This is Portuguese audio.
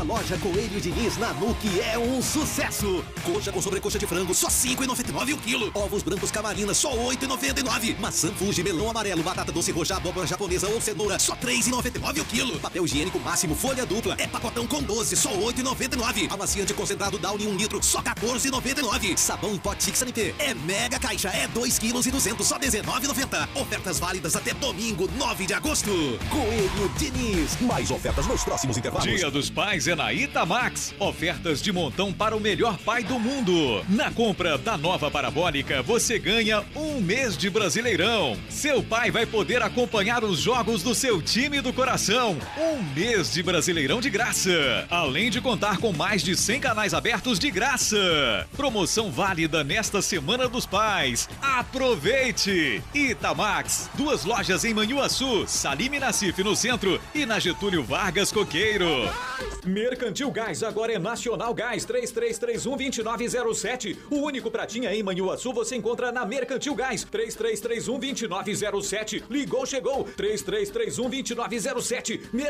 A loja Coelho Diniz na Nuke é um sucesso. Coxa com sobrecoxa de frango, só R$ 5,99 o quilo. Ovos brancos Camarina, só R$ 8,99. Maçã Fuji, melão amarelo, batata doce roxa, abóbora japonesa ou cenoura, só R$ 3,99 o quilo. Papel higiênico máximo, folha dupla, é pacotão com 12, só R$ 8,99. Amaciante concentrado Downy 1 litro, só R$ 14,99. Sabão em pote Six Sanité, é mega caixa, é 2,2 kg, só R$ 19,90. Ofertas válidas até domingo, 9 de agosto. Coelho Diniz, mais ofertas nos próximos intervalos. Dia dos Pais é na Itamax. Ofertas de montão para o melhor pai do mundo. Na compra da nova parabólica, você ganha um mês de Brasileirão. Seu pai vai poder acompanhar os jogos do seu time do coração. Um mês de Brasileirão de graça. Além de contar com mais de 100 canais abertos de graça. Promoção válida nesta Semana dos Pais. Aproveite! Itamax. 2 lojas em Manhuaçu, Salim e Nassif no centro e na Getúlio Vargas Coqueiro. Mercantil Gás, agora é Nacional Gás, 3331-2907. O único pratinha em Manhuaçu você encontra na Mercantil Gás, 3331-2907. Ligou, chegou, 3331-2907.